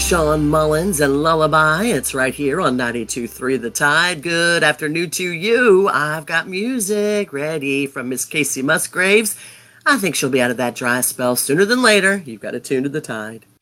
Sean Mullins and Lullaby. It's right here on 92.3 The Tide. Good afternoon to you. I've got music ready from Miss Casey Musgraves. I think she'll be out of that dry spell sooner than later. You've got to tune to The Tide.